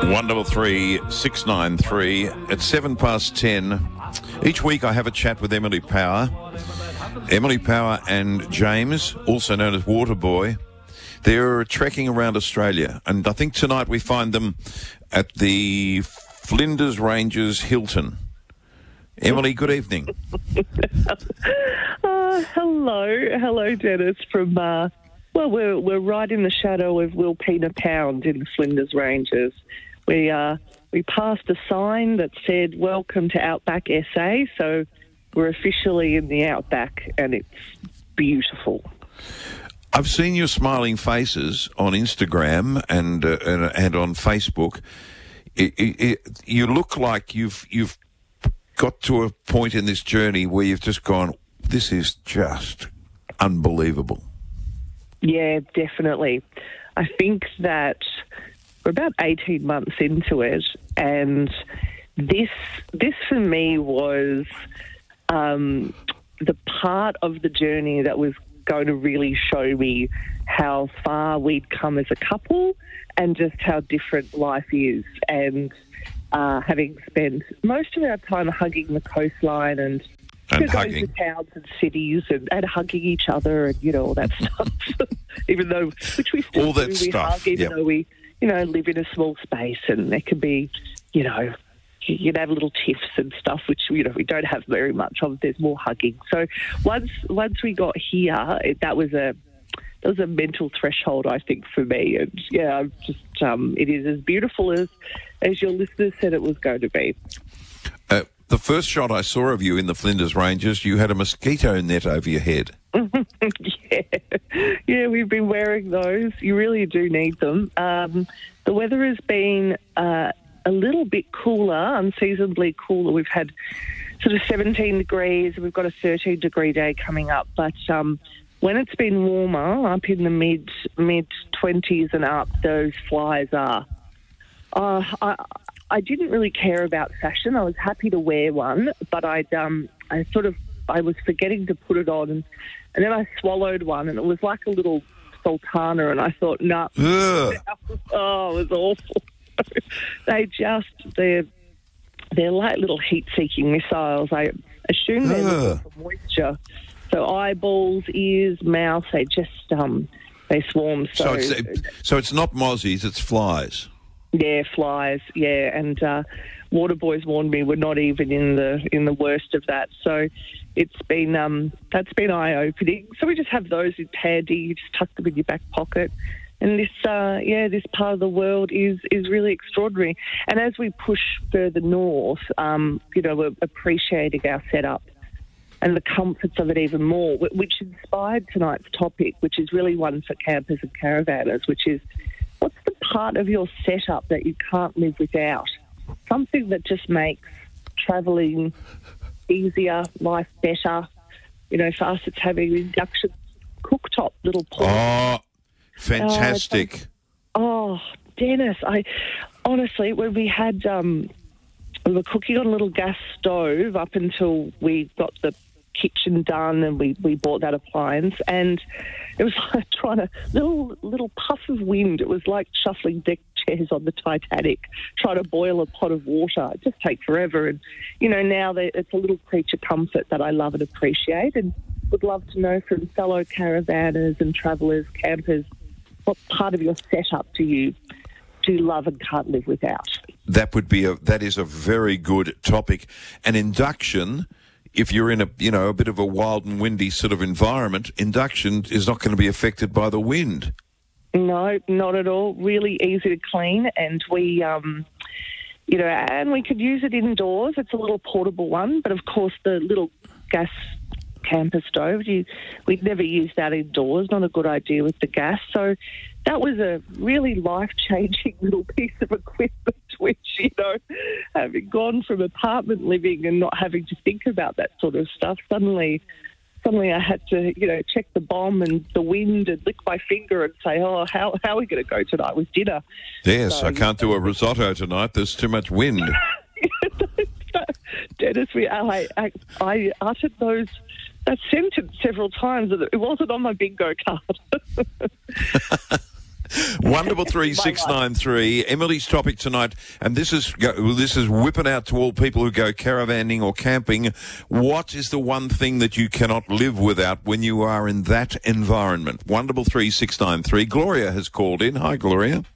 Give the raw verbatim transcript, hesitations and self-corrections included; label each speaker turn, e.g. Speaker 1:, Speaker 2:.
Speaker 1: one double three six nine three. At seven past ten, each week I have a chat with Emily Power. Emily Power and James, also known as Waterboy, they're trekking around Australia, and I think tonight we find them at the Flinders Ranges Hilton. Emily, good evening.
Speaker 2: uh, hello, hello, Dennis. From uh, well, we're we're right in the shadow of Wilpena Pound in the Flinders Ranges. We uh, we passed a sign that said "Welcome to Outback S A," so we're officially in the Outback, and it's beautiful.
Speaker 1: I've seen your smiling faces on Instagram and uh, and, and on Facebook. It, it, it, you look like you've you've got to a point in this journey where you've just gone, this is just unbelievable.
Speaker 2: Yeah, definitely. I think that we're about eighteen months into it, and this this for me was um, the part of the journey that was going to really show me how far we'd come as a couple and just how different life is. And uh, having spent most of our time hugging the coastline and,
Speaker 1: and
Speaker 2: you know, going
Speaker 1: hugging
Speaker 2: to towns and cities and, and hugging each other and, you know, all that stuff. Even though, which we still
Speaker 1: all that
Speaker 2: do,
Speaker 1: stuff.
Speaker 2: we hug, even
Speaker 1: yep.
Speaker 2: though we, you know, live in a small space, and there can be, you know, you can have little tiffs and stuff, which, you know, we don't have very much of. There's more hugging. So once once we got here, it, that was a that was a mental threshold, I think, for me. And yeah, I'm just um, it is as beautiful as as your listeners said it was going to be.
Speaker 1: Uh, the first shot I saw of you in the Flinders Ranges, you had a mosquito net over your head.
Speaker 2: yeah, yeah, we've been wearing those. You really do need them. Um, the weather has been Uh, a little bit cooler, unseasonably cooler. We've had sort of seventeen degrees. We've got a thirteen degree day coming up. But um, when it's been warmer, up in the mid mid twenties and up, those flies are. Uh, I I didn't really care about fashion. I was happy to wear one, but I'd um I sort of I was forgetting to put it on, and, and then I swallowed one, and it was like a little sultana, and I thought, no, nah. Oh, it was awful. They just, they're, they're like little heat-seeking missiles. I assume they're looking for moisture. So eyeballs, ears, mouth, they just, um, they swarm. So,
Speaker 1: So it's, so it's not mozzies, it's flies.
Speaker 2: Yeah, flies, yeah. And uh, Waterboys warned me we're not even in the in the worst of that. So it's been, um, that's been eye-opening. So we just have those in handy. You just tuck them in your back pocket. And this, uh, yeah, this part of the world is, is really extraordinary. And as we push further north, um, you know, we're appreciating our setup and the comforts of it even more, which inspired tonight's topic, which is really one for campers and caravanners, which is what's the part of your setup that you can't live without? Something that just makes travelling easier, life better. You know, for us it's having an induction cooktop little pot.
Speaker 1: Oh. Fantastic.
Speaker 2: Uh, oh, Dennis, I honestly, when we had, um, we were cooking on a little gas stove up until we got the kitchen done and we, we bought that appliance, and it was like trying to, little, little puff of wind. It was like shuffling deck chairs on the Titanic, trying to boil a pot of water. It just takes forever. And, you know, now that it's a little creature comfort that I love and appreciate, and would love to know from fellow caravanners and travellers, campers, what part of your setup do you do you love and can't live without?
Speaker 1: That would be a that is a very good topic. An induction, if you're in a you know a bit of a wild and windy sort of environment, induction is not going to be affected by the wind.
Speaker 2: No, not at all. Really easy to clean, and we um, you know, and we could use it indoors. It's a little portable one, but of course the little gas camper stove, you, we'd never use that indoors. Not a good idea with the gas. So that was a really life-changing little piece of equipment, which, you know, having gone from apartment living and not having to think about that sort of stuff, suddenly suddenly I had to, you know, check the bomb and the wind and lick my finger and say, oh, how, how are we going to go tonight with dinner?
Speaker 1: Yes,
Speaker 2: so,
Speaker 1: I can't do a risotto tonight. There's too much wind.
Speaker 2: Dennis, we, I, I, I uttered those that sentence several times. It wasn't on my bingo card.
Speaker 1: One double three six nine three. Emily's topic tonight, and this is go, this is whipping out to all people who go caravanning or camping. What is the one thing that you cannot live without when you are in that environment? One double three six nine three. Gloria has called in. Hi, Gloria.